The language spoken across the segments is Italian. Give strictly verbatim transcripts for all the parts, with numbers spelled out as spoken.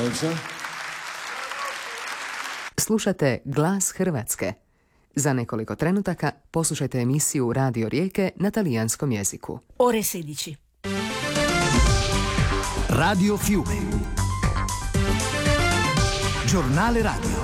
Zajca. Slušate Glas Hrvatske. Za nekoliko trenutaka poslušajte emisiju Radio Rijeke na talijanskom jeziku. Ore sedici. Radio Fiume. Giornale radio.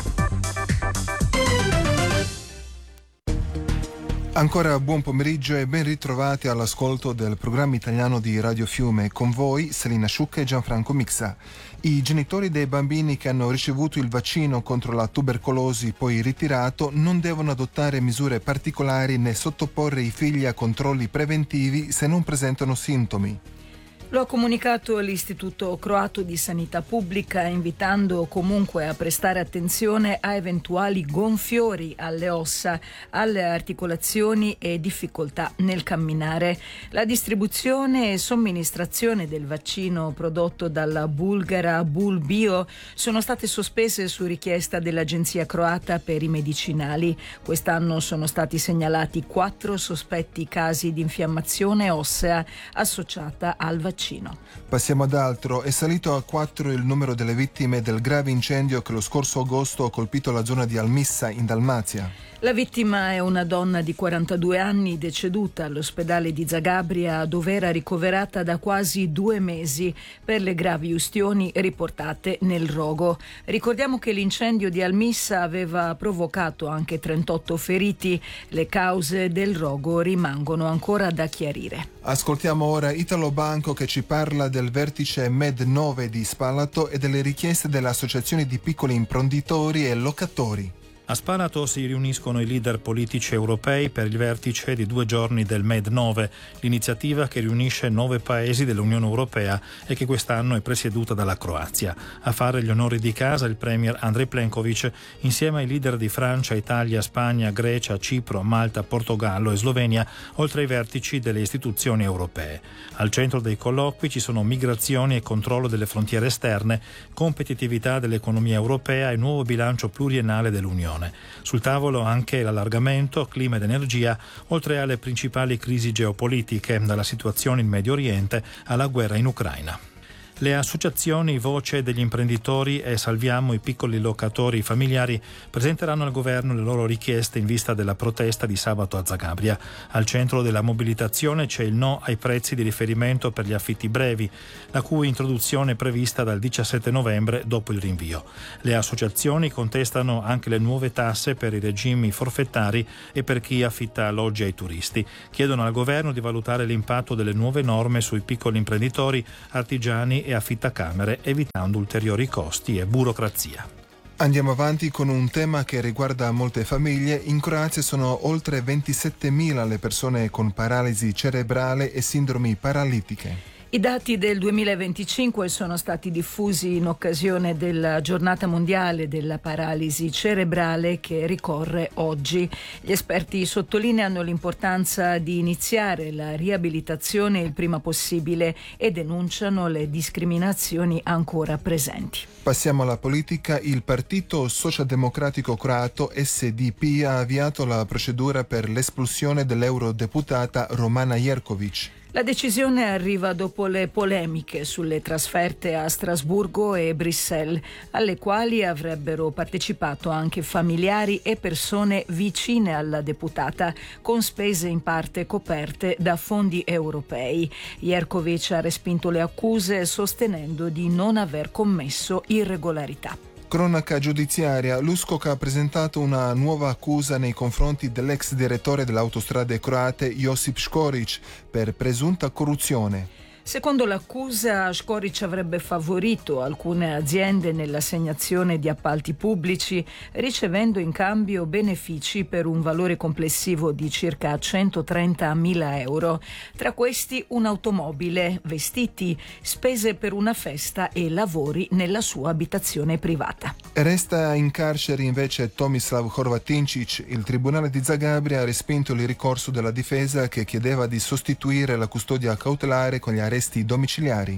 Ancora buon pomeriggio e ben ritrovati all'ascolto del programma italiano di Radio Fiume. Con voi Selina Sciucca e Gianfranco Mixa. I genitori dei bambini che hanno ricevuto il vaccino contro la tubercolosi poi ritirato non devono adottare misure particolari né sottoporre i figli a controlli preventivi se non presentano sintomi. Lo ha comunicato l'Istituto Croato di Sanità Pubblica, invitando comunque a prestare attenzione a eventuali gonfiori alle ossa, alle articolazioni e difficoltà nel camminare. La distribuzione e somministrazione del vaccino prodotto dalla bulgara Bulbio sono state sospese su richiesta dell'Agenzia croata per i medicinali. Quest'anno sono stati segnalati quattro sospetti casi di infiammazione ossea associata al vaccino. Passiamo ad altro. È salito a quattro il numero delle vittime del grave incendio che lo scorso agosto ha colpito la zona di Almissa in Dalmazia. La vittima è una donna di quarantadue anni deceduta all'ospedale di Zagabria, dove era ricoverata da quasi due mesi per le gravi ustioni riportate nel rogo. Ricordiamo che l'incendio di Almissa aveva provocato anche trentotto feriti. Le cause del rogo rimangono ancora da chiarire. Ascoltiamo ora Italo Banco che ci parla del vertice Med nove di Spalato e delle richieste delle associazioni di piccoli imprenditori e locatori. A Spalato si riuniscono i leader politici europei per il vertice di due giorni del Med nove, l'iniziativa che riunisce nove paesi dell'Unione Europea e che quest'anno è presieduta dalla Croazia. A fare gli onori di casa il premier Andrej Plenković insieme ai leader di Francia, Italia, Spagna, Grecia, Cipro, Malta, Portogallo e Slovenia, oltre ai vertici delle istituzioni europee. Al centro dei colloqui ci sono migrazioni e controllo delle frontiere esterne, competitività dell'economia europea e nuovo bilancio pluriennale dell'Unione. Sul tavolo anche l'allargamento, clima ed energia, oltre alle principali crisi geopolitiche, dalla situazione in Medio Oriente alla guerra in Ucraina. Le associazioni Voce degli imprenditori e Salviamo i piccoli locatori familiari presenteranno al governo le loro richieste in vista della protesta di sabato a Zagabria. Al centro della mobilitazione c'è il no ai prezzi di riferimento per gli affitti brevi, la cui introduzione è prevista dal diciassette novembre dopo il rinvio. Le associazioni contestano anche le nuove tasse per i regimi forfettari e per chi affitta alloggi ai turisti. Chiedono al governo di valutare l'impatto delle nuove norme sui piccoli imprenditori, artigiani e affittacamere, evitando ulteriori costi e burocrazia. Andiamo avanti con un tema che riguarda molte famiglie. In Croazia sono oltre ventisettemila le persone con paralisi cerebrale e sindromi paralitiche. I dati del duemilaventicinque sono stati diffusi in occasione della giornata mondiale della paralisi cerebrale che ricorre oggi. Gli esperti sottolineano l'importanza di iniziare la riabilitazione il prima possibile e denunciano le discriminazioni ancora presenti. Passiamo alla politica. Il Partito Socialdemocratico Croato S D P ha avviato la procedura per l'espulsione dell'eurodeputata Romana Jerković. La decisione arriva dopo le polemiche sulle trasferte a Strasburgo e Bruxelles, alle quali avrebbero partecipato anche familiari e persone vicine alla deputata, con spese in parte coperte da fondi europei. Jerković ha respinto le accuse sostenendo di non aver commesso irregolarità. Cronaca giudiziaria. L'U S C O C ha presentato una nuova accusa nei confronti dell'ex direttore delle autostrade croate Josip Škorić per presunta corruzione. Secondo l'accusa, Škorić avrebbe favorito alcune aziende nell'assegnazione di appalti pubblici, ricevendo in cambio benefici per un valore complessivo di circa centotrentamila euro. Tra questi un'automobile, vestiti, spese per una festa e lavori nella sua abitazione privata. Resta in carcere invece Tomislav Horvatinčić. Il tribunale di Zagabria ha respinto il ricorso della difesa che chiedeva di sostituire la custodia cautelare con gli arresti domiciliari.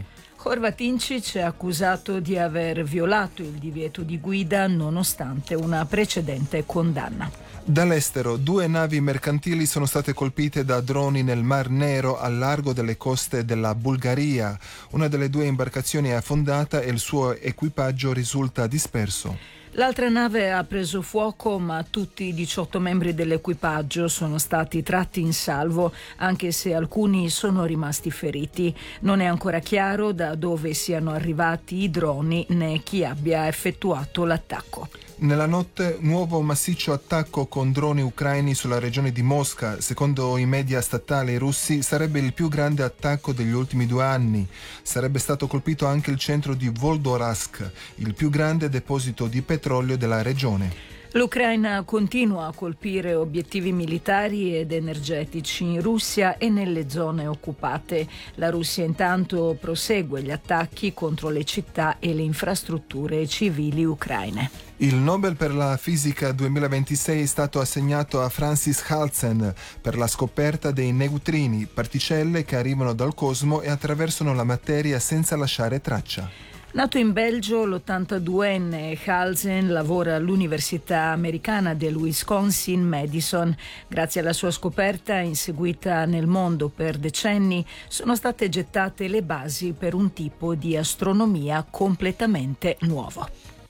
Horvatinčić è accusato di aver violato il divieto di guida nonostante una precedente condanna. Dall'estero, due navi mercantili sono state colpite da droni nel Mar Nero al largo delle coste della Bulgaria. Una delle due imbarcazioni è affondata e il suo equipaggio risulta disperso. L'altra nave ha preso fuoco, ma tutti i diciotto membri dell'equipaggio sono stati tratti in salvo, anche se alcuni sono rimasti feriti. Non è ancora chiaro da dove siano arrivati i droni né chi abbia effettuato l'attacco. Nella notte, nuovo massiccio attacco con droni ucraini sulla regione di Mosca. Secondo i media statali russi sarebbe il più grande attacco degli ultimi due anni. Sarebbe stato colpito anche il centro di Volgorask, il più grande deposito di petrolio della regione. L'Ucraina continua a colpire obiettivi militari ed energetici in Russia e nelle zone occupate. La Russia intanto prosegue gli attacchi contro le città e le infrastrutture civili ucraine. Il Nobel per la fisica duemilaventisei è stato assegnato a Francis Halsen per la scoperta dei neutrini, particelle che arrivano dal cosmo e attraversano la materia senza lasciare traccia. Nato in Belgio, l'ottantaduenne Halsen lavora all'Università americana del Wisconsin-Madison. Grazie alla sua scoperta, inseguita nel mondo per decenni, sono state gettate le basi per un tipo di astronomia completamente nuovo.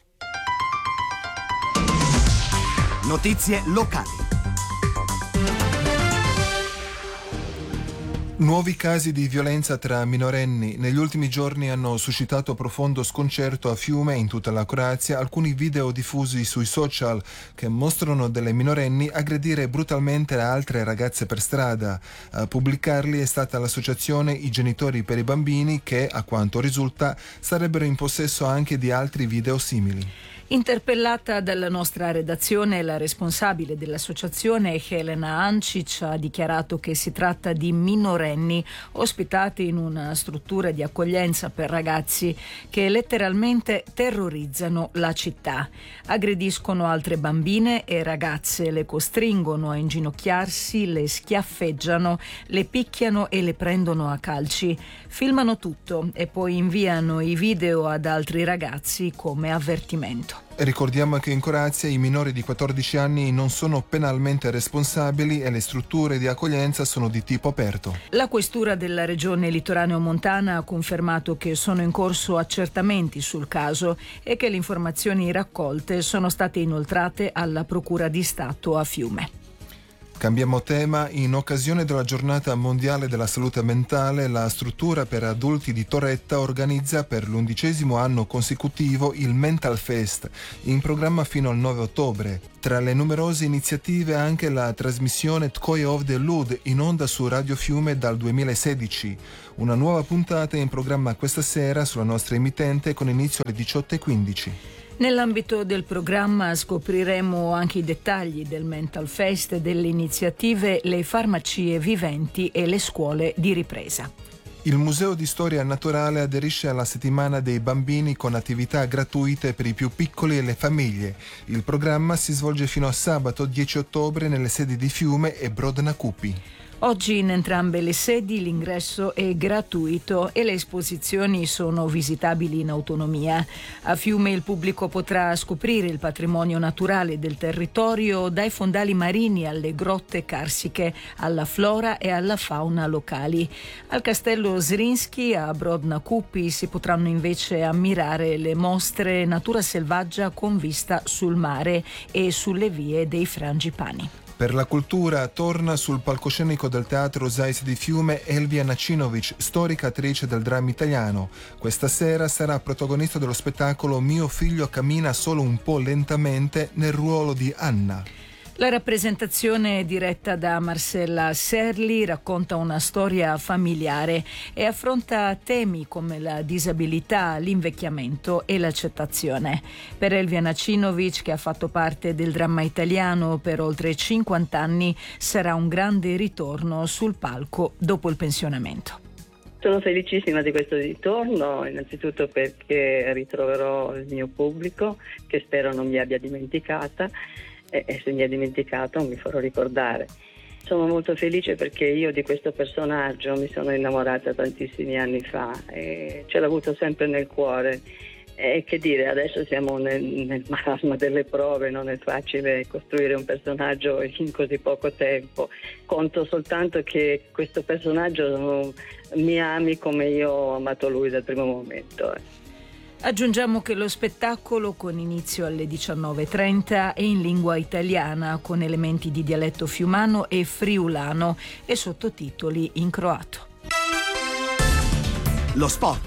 Notizie locali. Nuovi casi di violenza tra minorenni negli ultimi giorni hanno suscitato profondo sconcerto a Fiume e in tutta la Croazia alcuni video diffusi sui social che mostrano delle minorenni aggredire brutalmente altre ragazze per strada. A pubblicarli è stata l'associazione I Genitori per i Bambini che, a quanto risulta, sarebbero in possesso anche di altri video simili. Interpellata dalla nostra redazione, la responsabile dell'associazione, Helena Ancic, ha dichiarato che si tratta di minorenni ospitati in una struttura di accoglienza per ragazzi che letteralmente terrorizzano la città. Aggrediscono altre bambine e ragazze, le costringono a inginocchiarsi, le schiaffeggiano, le picchiano e le prendono a calci. Filmano tutto e poi inviano i video ad altri ragazzi come avvertimento. Ricordiamo che in Croazia i minori di quattordici anni non sono penalmente responsabili e le strutture di accoglienza sono di tipo aperto. La questura della regione litoraneo-montana ha confermato che sono in corso accertamenti sul caso e che le informazioni raccolte sono state inoltrate alla Procura di Stato a Fiume. Cambiamo tema. In occasione della giornata mondiale della salute mentale, la struttura per adulti di Torretta organizza per l'undicesimo anno consecutivo il Mental Fest, in programma fino al nove ottobre. Tra le numerose iniziative anche la trasmissione Tkoje ovde lud in onda su Radio Fiume dal duemilasedici. Una nuova puntata è in programma questa sera sulla nostra emittente con inizio alle diciotto e quindici. Nell'ambito del programma scopriremo anche i dettagli del Mental Fest, delle iniziative, le farmacie viventi e le scuole di ripresa. Il Museo di Storia Naturale aderisce alla settimana dei bambini con attività gratuite per i più piccoli e le famiglie. Il programma si svolge fino a sabato dieci ottobre nelle sedi di Fiume e Brodna Cupi. Oggi in entrambe le sedi l'ingresso è gratuito e le esposizioni sono visitabili in autonomia. A Fiume il pubblico potrà scoprire il patrimonio naturale del territorio, dai fondali marini alle grotte carsiche, alla flora e alla fauna locali. Al Castello Zrinski a Brodna Cupi si potranno invece ammirare le mostre Natura selvaggia con vista sul mare e sulle vie dei Frangipani. Per la cultura torna sul palcoscenico del Teatro Zeiss di Fiume Elvia Nacinovic, storica attrice del dramma italiano. Questa sera sarà protagonista dello spettacolo Mio figlio cammina solo un po' lentamente nel ruolo di Anna. La rappresentazione, diretta da Marcella Serli, racconta una storia familiare e affronta temi come la disabilità, l'invecchiamento e l'accettazione. Per Elvia Nacinovic, che ha fatto parte del dramma italiano per oltre cinquanta anni, sarà un grande ritorno sul palco dopo il pensionamento. Sono felicissima di questo ritorno, innanzitutto perché ritroverò il mio pubblico, che spero non mi abbia dimenticata. E se mi ha dimenticato mi farò ricordare. sono molto felice perché io di questo personaggio mi sono innamorata tantissimi anni fa e ce l'ho avuto sempre nel cuore. E che dire, adesso siamo nel, nel marasma delle prove, non è facile costruire un personaggio in così poco tempo. Conto soltanto che questo personaggio mi ami come io ho amato lui dal primo momento. Eh. Aggiungiamo che lo spettacolo, con inizio alle diciannove e trenta, è in lingua italiana con elementi di dialetto fiumano e friulano e sottotitoli in croato. Lo sport.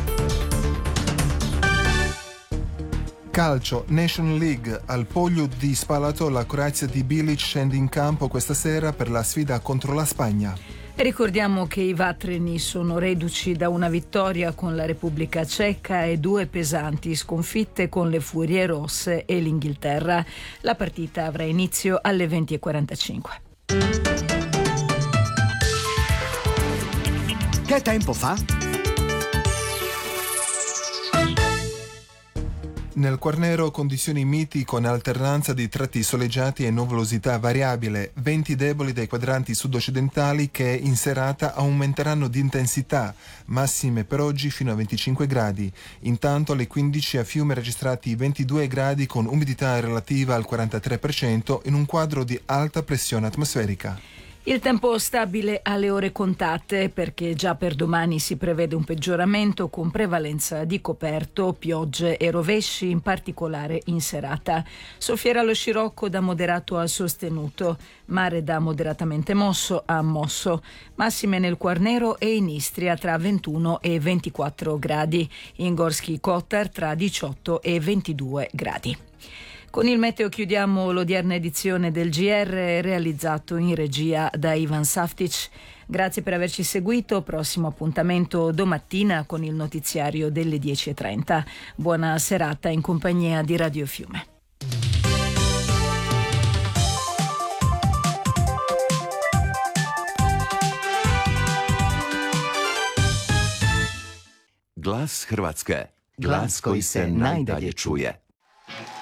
Calcio, Nation League, al Poglio di Spalato la Croazia di Bilic scende in campo questa sera per la sfida contro la Spagna. Ricordiamo che i vatreni sono reduci da una vittoria con la Repubblica Ceca e due pesanti sconfitte con le Furie Rosse e l'Inghilterra. La partita avrà inizio alle venti e quarantacinque. Che tempo fa? Nel Quarnero condizioni miti con alternanza di tratti soleggiati e nuvolosità variabile, venti deboli dai quadranti sud-occidentali che in serata aumenteranno di intensità, massime per oggi fino a venticinque gradi. Intanto alle quindici a Fiume registrati ventidue gradi con umidità relativa al quarantatré per cento in un quadro di alta pressione atmosferica. Il tempo stabile alle ore contate perché già per domani si prevede un peggioramento con prevalenza di coperto, piogge e rovesci, in particolare in serata. Soffierà lo scirocco da moderato a sostenuto, mare da moderatamente mosso a mosso, massime nel Quarnero e in Istria tra ventuno e ventiquattro gradi, in Gorski Kotar tra diciotto e ventidue gradi. Con il meteo chiudiamo l'odierna edizione del G R realizzato in regia da Ivan Saftic. Grazie per averci seguito. Prossimo appuntamento domattina con il notiziario delle dieci e trenta. Buona serata in compagnia di Radio Fiume. Glas Hrvatske. Glas koji se najdalje čuje.